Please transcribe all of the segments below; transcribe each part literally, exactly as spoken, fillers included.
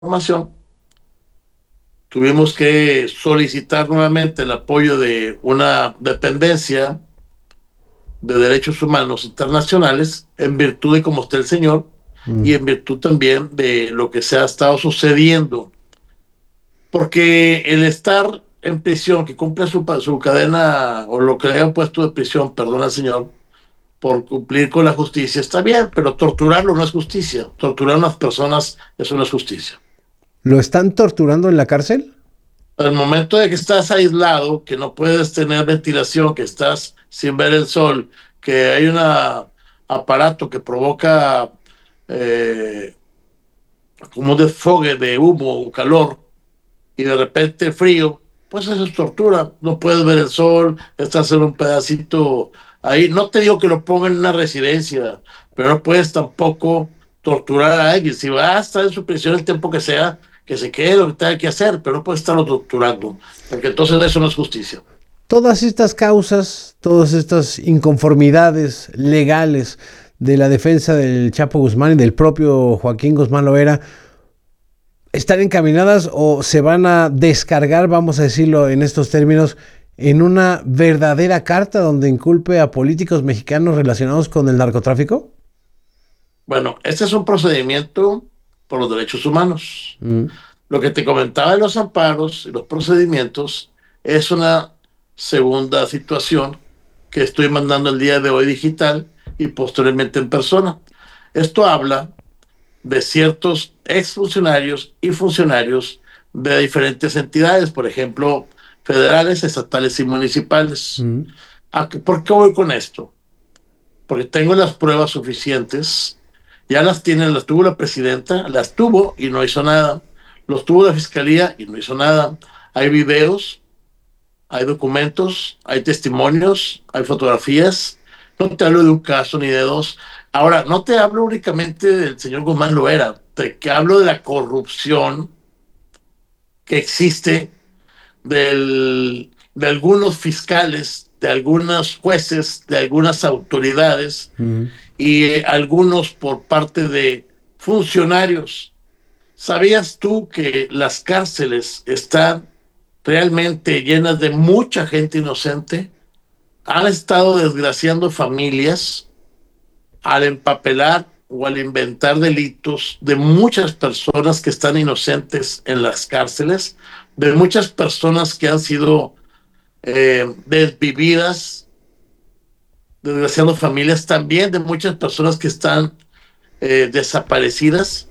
información, tuvimos que solicitar nuevamente el apoyo de una dependencia de derechos humanos internacionales en virtud de cómo está el señor Mm. y en virtud también de lo que se ha estado sucediendo. Porque el estar en prisión, que cumple su, su cadena o lo que le hayan puesto de prisión, perdona señor, por cumplir con la justicia, está bien, pero torturarlo no es justicia. Torturar a unas personas, eso no es justicia. ¿Lo están torturando en la cárcel? Al momento de que estás aislado, que no puedes tener ventilación, que estás sin ver el sol, que hay un aparato que provoca eh, como un desfogue de humo o calor y de repente frío, pues eso es tortura. No puedes ver el sol, estás en un pedacito ahí. No te digo que lo pongan en una residencia, pero no puedes tampoco torturar a alguien. Si va a estar en su prisión el tiempo que sea, que se quede lo que tenga que hacer, pero no puedes estarlo torturando, porque entonces eso no es justicia. Todas estas causas, todas estas inconformidades legales de la defensa del Chapo Guzmán y del propio Joaquín Guzmán Loera, ¿están encaminadas o se van a descargar, vamos a decirlo en estos términos, en una verdadera carta donde inculpe a políticos mexicanos relacionados con el narcotráfico? Bueno, este es un procedimiento por los derechos humanos. Mm. Lo que te comentaba de los amparos y los procedimientos es una segunda situación que estoy mandando el día de hoy digital y posteriormente en persona. Esto habla de ciertos exfuncionarios y funcionarios de diferentes entidades, por ejemplo, federales, estatales y municipales. Mm. ¿Por qué voy con esto? Porque tengo las pruebas suficientes, ya las tiene, las tuvo la presidenta, las tuvo y no hizo nada, los tuvo la fiscalía y no hizo nada. Hay videos, hay documentos, hay testimonios, hay fotografías. No te hablo de un caso ni de dos. Ahora, no te hablo únicamente del señor Guzmán Loera, te que hablo de la corrupción que existe del, de algunos fiscales, de algunos jueces, de algunas autoridades Mm. y eh, algunos por parte de funcionarios. ¿Sabías tú que las cárceles están realmente llenas de mucha gente inocente? Han estado desgraciando familias al empapelar o al inventar delitos de muchas personas que están inocentes en las cárceles, de muchas personas que han sido eh, desvividas, desgraciando familias, también de muchas personas que están eh, desaparecidas.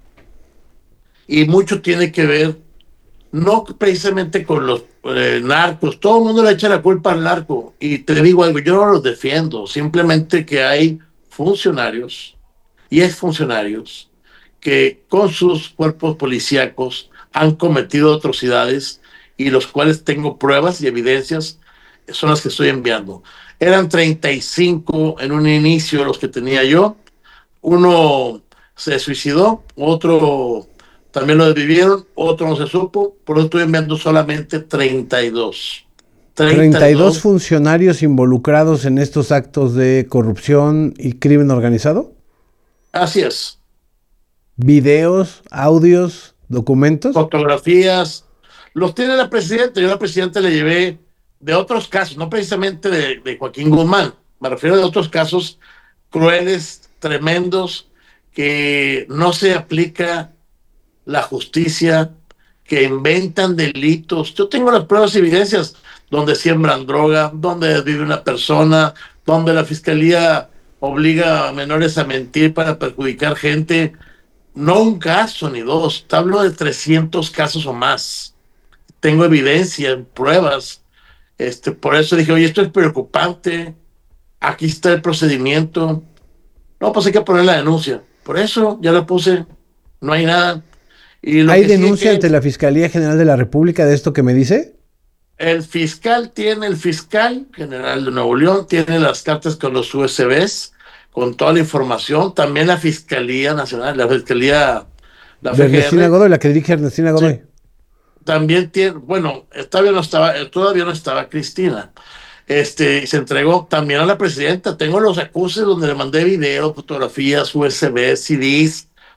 Y mucho tiene que ver, no precisamente con los eh, narcos, todo el mundo le echa la culpa al narco. Y te digo algo, yo no los defiendo, simplemente que hay funcionarios y exfuncionarios que con sus cuerpos policíacos han cometido atrocidades y los cuales tengo pruebas y evidencias, son las que estoy enviando. Eran treinta y cinco en un inicio los que tenía yo, uno se suicidó, otro también lo desvivieron, otro no se supo, por eso estoy enviando solamente treinta y dos. treinta y dos treinta y dos, funcionarios involucrados en estos actos de corrupción y crimen organizado. así es. Videos, audios, documentos. Fotografías, los tiene la presidenta. Yo a la presidenta le llevé de otros casos, no precisamente de, de Joaquín Guzmán, me refiero de otros casos crueles, tremendos, que no se aplica la justicia, que inventan delitos. Yo tengo las pruebas y evidencias donde siembran droga, donde vive una persona, donde la fiscalía obliga a menores a mentir para perjudicar gente. No un caso ni dos, te hablo de trescientos casos o más. Tengo evidencia, pruebas. Este, por eso dije, oye, esto es preocupante. Aquí está el procedimiento. No, pues hay que poner la denuncia. Por eso ya la puse. No hay nada. Y lo ¿Hay que sigue denuncia que ante la Fiscalía General de la República de esto que me dice? el fiscal tiene, el fiscal general de Nuevo León tiene las cartas con los U S Bs, con toda la información. También la Fiscalía Nacional, la Fiscalía, la De Ernestina F G R, Godoy, la que dirige Ernestina sí, Godoy. también tiene, bueno, todavía no estaba, todavía no estaba Cristina. Este, se entregó también a la presidenta. Tengo los acuses donde le mandé videos, fotografías, U S B, C Ds,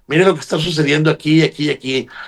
mire lo que está sucediendo aquí, aquí y aquí.